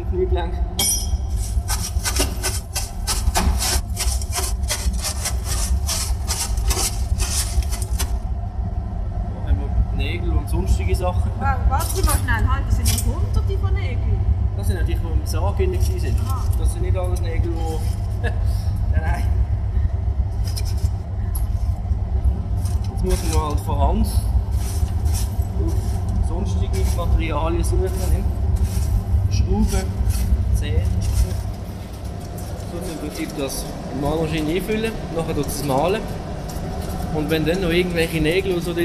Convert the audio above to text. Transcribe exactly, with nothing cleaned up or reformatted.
Kniegelenk. Da haben wir Nägel und sonstige Sachen. Warte mal schnell, halt, das sind nicht hunderte von Nägeln. Das sind natürlich, die im Sarg drin waren. Ah. Das sind nicht alles Nägel, die... nein, nein. Jetzt muss man halt von Hand auf sonstige Materialien suchen. Schrauben, Zähne. So im Prinzip das in die Malmaschine einfüllen, nachher das malen. Und wenn dann noch irgendwelche Nägel oder so drin